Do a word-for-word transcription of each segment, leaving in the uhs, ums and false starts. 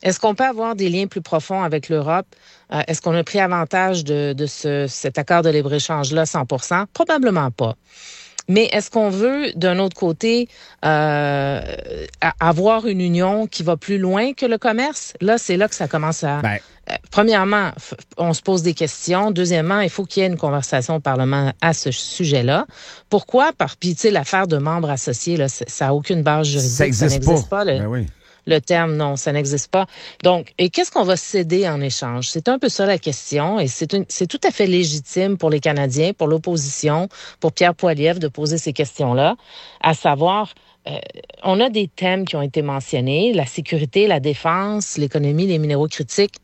Est-ce qu'on peut avoir des liens plus profonds avec l'Europe? Euh, est-ce qu'on a pris avantage de, de ce, cet accord de libre-échange-là cent pour cent? Probablement pas. Mais est-ce qu'on veut, d'un autre côté, euh, avoir une union qui va plus loin que le commerce? Là, c'est là que ça commence à... Ben, Euh, premièrement, f- on se pose des questions. Deuxièmement, il faut qu'il y ait une conversation au Parlement à ce sujet-là. Pourquoi? Par, puis, tu sais, l'affaire de membres associés, là, c'est- ça n'a aucune base ça juridique. Ça n'existe pas. n'existe pas. Le, Ben oui. le terme, non, ça n'existe pas. Donc, et qu'est-ce qu'on va céder en échange? C'est un peu ça la question, et c'est une, c'est tout à fait légitime pour les Canadiens, pour l'opposition, pour Pierre Poilievre de poser ces questions-là, à savoir, euh, on a des thèmes qui ont été mentionnés, la sécurité, la défense, l'économie, les minéraux critiques,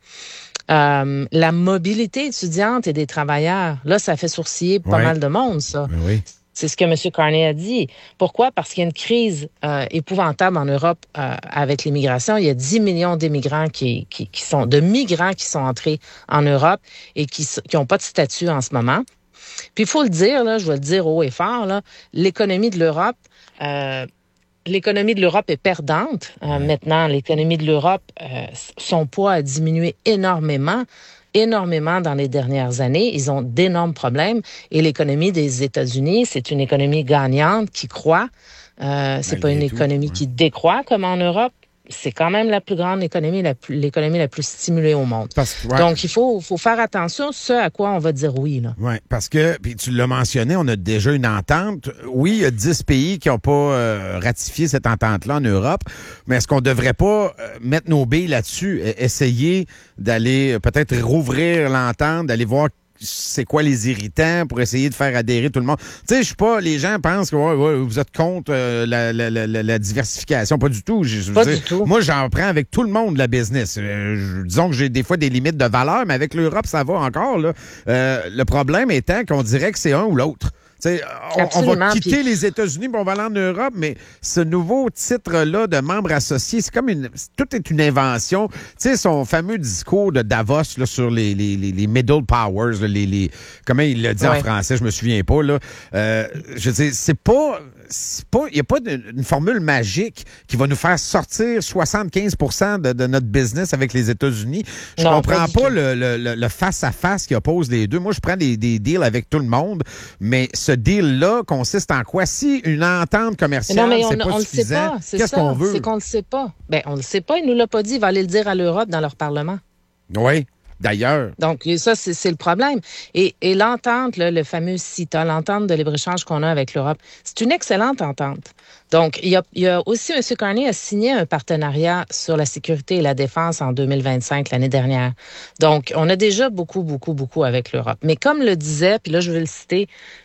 euh, la mobilité étudiante et des travailleurs. Là, ça fait sourciller pas Ouais. mal de monde, ça. Ben oui. C'est ce que M. Carney a dit. Pourquoi? Parce qu'il y a une crise euh, épouvantable en Europe euh, avec l'immigration. Il y a dix millions d'immigrants qui, qui, qui sont, de migrants qui sont entrés en Europe et qui n'ont pas de statut en ce moment. Puis il faut le dire, là, je vais le dire haut et fort, là, l'économie de l'Europe, euh, l'économie de l'Europe est perdante. Euh, maintenant, l'économie de l'Europe, euh, son poids a diminué énormément. énormément dans les dernières années. Ils ont d'énormes problèmes. Et l'économie des États-Unis, c'est une économie gagnante qui croît. Euh, c'est pas une Malgré tout, économie ouais. qui décroît comme en Europe. C'est quand même la plus grande économie, la plus, l'économie la plus stimulée au monde. Parce que, ouais. Donc, il faut, faut faire attention à ce à quoi on va dire oui, là. Oui, parce que, puis tu l'as mentionné, on a déjà une entente. Oui, il y a dix pays qui n'ont pas euh, ratifié cette entente-là en Europe, mais est-ce qu'on devrait pas euh, mettre nos billes là-dessus, et essayer d'aller euh, peut-être rouvrir l'entente, d'aller voir c'est quoi les irritants pour essayer de faire adhérer tout le monde. Tu sais, je sais pas, les gens pensent que ouais, ouais, vous êtes contre euh, la, la, la, la diversification. Pas du tout. Je, je Pas veux du dire, tout. moi, j'en prends avec tout le monde la business. Euh, je- disons que j'ai des fois des limites de valeur, mais avec l'Europe, ça va encore. Là. Euh, le problème étant qu'on dirait que c'est un ou l'autre. T'sais, on, on Absolument, va quitter puis- les États-Unis, puis on va aller en Europe, mais ce nouveau titre-là de membre associé, c'est comme une, c'est- tout est une invention. Tu sais, son fameux discours de Davos là, sur les, les, les, les middle powers, là, les, les, comment il l'a dit en Ouais. français, je me souviens pas. Là. Euh, je veux dire, c'est pas, c'est pas, il y a pas de- une formule magique qui va nous faire sortir soixante-quinze pour cent de, de notre business avec les États-Unis. Je Non, comprends pas du pas tout. le, le, le, le face-à-face qui oppose les deux. Moi, je prends des, des deals avec tout le monde, mais ce deal-là consiste en quoi? Si une entente commerciale, Non, mais on c'est ne pas le sait suffisant, pas. C'est qu'est-ce ça. qu'on veut? C'est qu'on ne le sait pas. Ben, on ne le sait pas. Il nous l'a pas dit. Il va aller le dire à l'Europe dans leur Parlement. Oui, d'ailleurs. Donc, ça, c'est c'est le problème. Et, et l'entente, là, le fameux CETA, l'entente de libre-échange qu'on a avec l'Europe, c'est une excellente entente. Donc, il y a, il y a aussi, M. Carney a signé un partenariat sur la sécurité et la défense en deux mille vingt-cinq, l'année dernière. Donc, on a déjà beaucoup, beaucoup, beaucoup avec l'Europe. Mais comme le disait, puis là, je vais le citer,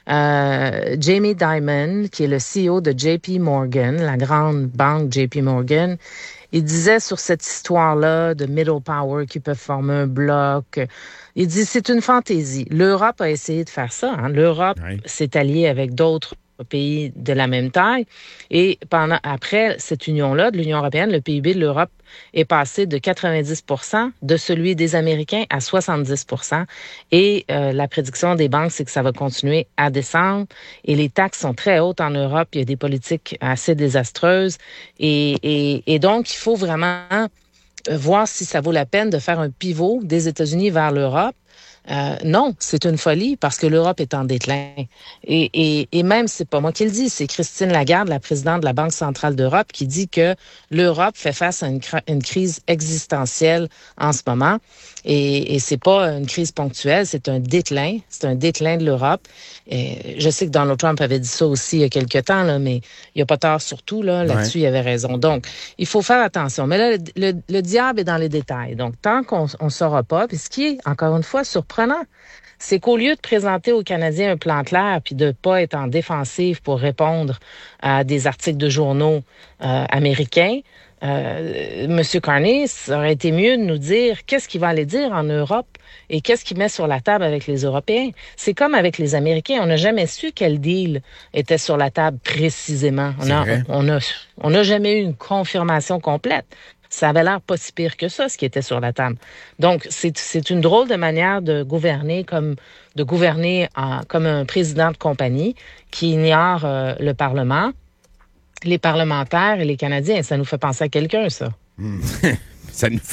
euh, Jamie Dimon, qui est le C E O de J P Morgan, la grande banque J P Morgan, il disait sur cette histoire-là de middle power qui peuvent former un bloc, il dit c'est une fantaisie. L'Europe a essayé de faire ça. Hein. L'Europe Oui. s'est alliée avec d'autres pays de la même taille. Et pendant après cette union-là, de l'Union européenne, le P I B de l'Europe est passé de quatre-vingt-dix pour cent de celui des Américains à soixante-dix pour cent. Et euh, la prédiction des banques, c'est que ça va continuer à descendre. Et les taxes sont très hautes en Europe. Il y a des politiques assez désastreuses. Et, et, et donc, il faut vraiment voir si ça vaut la peine de faire un pivot des États-Unis vers l'Europe. Euh, non, c'est une folie parce que l'Europe est en déclin. Et, et, et même, c'est pas moi qui le dis, c'est Christine Lagarde, la présidente de la Banque centrale d'Europe, qui dit que l'Europe fait face à une, une crise existentielle en ce moment. Et, et c'est pas une crise ponctuelle, c'est un déclin. C'est un déclin de l'Europe. Et je sais que Donald Trump avait dit ça aussi il y a quelque temps, là, mais il n'y a pas tort surtout. Là, là-dessus, Ouais. il avait raison. Donc, il faut faire attention. Mais là, le, le, le diable est dans les détails. Donc, tant qu'on ne saura pas, puis ce qui est, encore une fois, surprenant, c'est qu'au lieu de présenter aux Canadiens un plan clair puis de pas être en défensive pour répondre à des articles de journaux euh, américains, euh, M. Carney, ça aurait été mieux de nous dire qu'est-ce qu'il va aller dire en Europe et qu'est-ce qu'il met sur la table avec les Européens. C'est comme avec les Américains. On n'a jamais su quel deal était sur la table précisément. On C'est a, vrai. on a, on n'a jamais eu une confirmation complète. Ça avait l'air pas si pire que ça, ce qui était sur la table. Donc, c'est, c'est une drôle de manière de gouverner comme de gouverner en, comme un président de compagnie qui ignore euh, le Parlement, les parlementaires et les Canadiens. Ça nous fait penser à quelqu'un, ça. Ça nous